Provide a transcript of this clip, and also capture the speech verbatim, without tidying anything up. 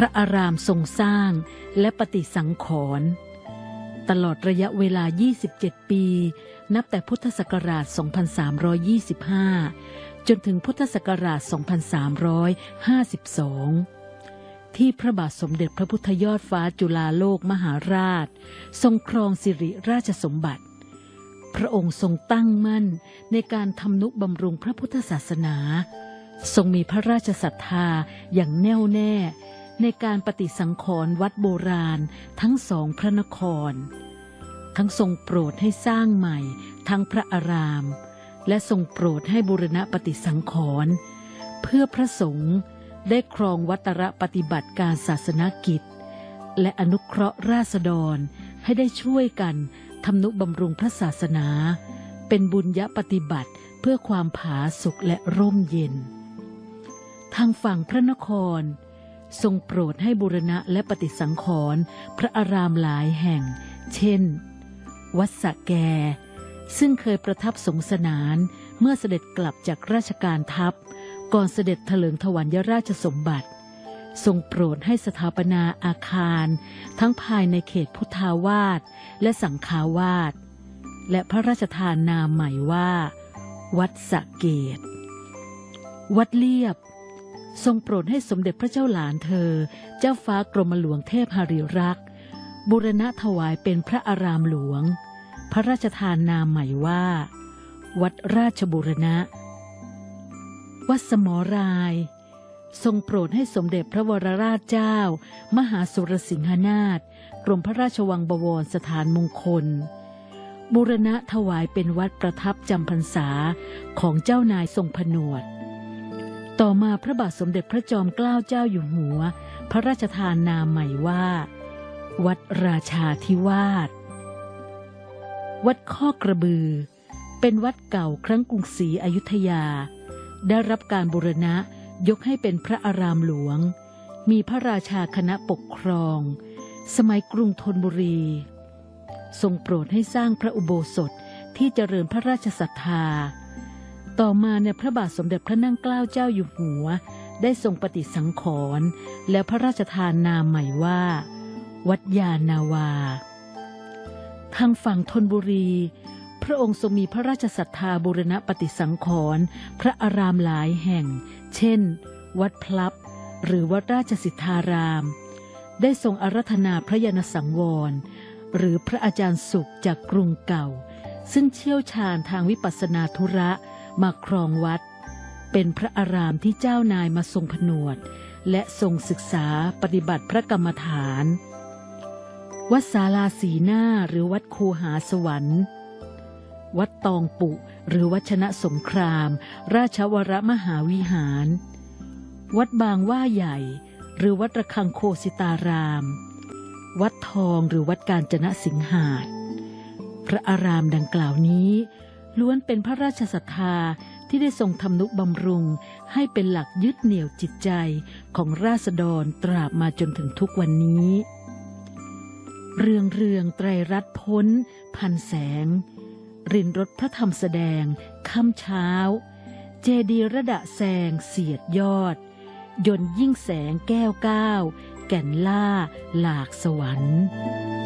ระอารามทรงสร้างและปฏิสังขรณ์ตลอดระยะเวลายี่สิบเจ็ดปีนับแต่พุทธศักราชสองพันสามร้อยยี่สิบห้าจนถึงพุทธศักราชสองพันสามร้อยห้าสิบสองที่พระบาทสมเด็จพระพุทธยอดฟ้าจุฬาโลกมหาราชทรงครองสิริราชสมบัติพระองค์ทรงตั้งมั่นในการทำนุบำรุงพระพุทธศาสนาทรงมีพระราชศรัทธาอย่างแน่วแน่ในการปฏิสังขรณ์วัดโบราณทั้งสองพระนครทั้งทรงโปรดให้สร้างใหม่ทั้งพระอารามและทรงโปรดให้บูรณะปฏิสังขรณ์เพื่อพระสงฆ์ได้ครองวัตรปฏิบัติการศาสนกิจและอนุเคราะห์ราษฎรให้ได้ช่วยกันทำนุบำรุงพระศาสนาเป็นบุญญปฏิบัติเพื่อความผาสุกและร่มเย็นทางฝั่งพระนครทรงโปรดให้บูรณะและปฏิสังขรณ์พระอารามหลายแห่งเช่นวัดสะแกซึ่งเคยประทับสงสนานเมื่อเสด็จกลับจากราชการทัพก่อนเสด็จเถลิงถวัลยราชสมบัติทรงโปรดให้สถาปนาอาคารทั้งภายในเขตพุทธาวาสและสังฆาวาสและพระราชทานนามใหม่ว่าวัดสะเกษวัดเลียบทรงโปรดให้สมเด็จพระเจ้าหลานเธอเจ้าฟ้ากรมหลวงเทพหฤรักษ์บูรณะถวายเป็นพระอารามหลวงพระราชทานนามใหม่ว่าวัดราชบูรณะวัดสมรายทรงโปรดให้สมเด็จพระวรราชเจ้ามหาสุรสิงหนาถกรมพระราชวังบวรสถานมงคลบูรณะถวายเป็นวัดประทับจำพรรษาของเจ้านายทรงผนวดต่อมาพระบาทสมเด็จพระจอมเกล้าเจ้าอยู่หัวพระราชทานนามใหม่ว่าวัดราชาธิวาสวัดข้อกระบือเป็นวัดเก่าครั้งกรุงศรีอยุธยาได้รับการบูรณะยกให้เป็นพระอารามหลวงมีพระราชาคณะปกครองสมัยกรุงธนบุรีทรงโปรดให้สร้างพระอุโบสถที่เจริญพระราชศรัทธาต่อมาในพระบาทสมเด็จพระนั่งเกล้าเจ้าอยู่หัวได้ทรงปฏิสังขรณ์และพระราชทานนามใหม่ว่าวัดยานาวาทางฝั่งธนบุรีพระองค์ทรงมีพระราชศรัทธาบูรณะปฏิสังขรณ์พระอารามหลายแห่งเช่นวัดพลับหรือวัดราชสิทธารามได้ทรงอาราธนาพระยานสังวรหรือพระอาจารย์สุขจากกรุงเก่าซึ่งเชี่ยวชาญทางวิปัสสนาธุระมาครองวัดเป็นพระอารามที่เจ้านายมาทรงผนวดและทรงศึกษาปฏิบัติพระกรรมฐานวัดศาลาสีหน้าหรือวัดคูหาสวรรค์วัดตองปุหรือวัดชนะสงครามราชวรมหาวิหารวัดบางว่าใหญ่หรือวัดระฆังโคสิตารามวัดทองหรือวัดกาญจนสิงหาสน์พระอารามดังกล่าวนี้ล้วนเป็นพระราชศรัทธาที่ได้ทรงทำนุบำรุงให้เป็นหลักยึดเหนี่ยวจิตใจของราษฎรตราบมาจนถึงทุกวันนี้เรืองเรืองไตรรัตน์พ้นพันแสงรินรถพระธรรมแสดงค่ำเช้าเจดีย์ระดะแซงเสียดยอดยนต์ยิ่งแสงแก้วก้าวแก่นล่าหลากสวรรค์